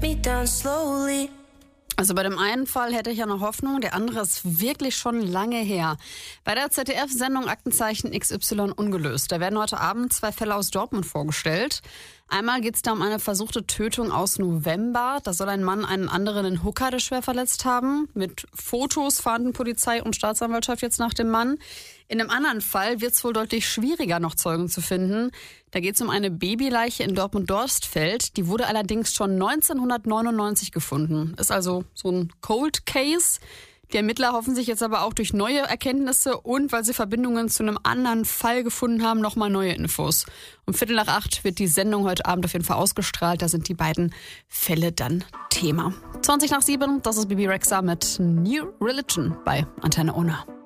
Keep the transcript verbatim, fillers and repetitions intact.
me down slowly. Also bei dem einen Fall hätte ich ja noch Hoffnung, der andere ist wirklich schon lange her. Bei der Z D F-Sendung Aktenzeichen X Y ungelöst. Da werden heute Abend zwei Fälle aus Dortmund vorgestellt. Einmal geht es da um eine versuchte Tötung aus November. Da soll ein Mann einen anderen in Huckade schwer verletzt haben. Mit Fotos fahnden Polizei und Staatsanwaltschaft jetzt nach dem Mann. In einem anderen Fall wird es wohl deutlich schwieriger, noch Zeugen zu finden. Da geht es um eine Babyleiche in Dortmund-Dorstfeld. Die wurde allerdings schon neunzehnhundertneunundneunzig gefunden. Ist also so ein Cold Case. Die Ermittler hoffen sich jetzt aber auch durch neue Erkenntnisse und weil sie Verbindungen zu einem anderen Fall gefunden haben, nochmal neue Infos. Um Viertel nach acht wird die Sendung heute Abend auf jeden Fall ausgestrahlt. Da sind die beiden Fälle dann Thema. zwanzig nach sieben, das ist Bibi Rexha mit New Religion bei Antenne Ona.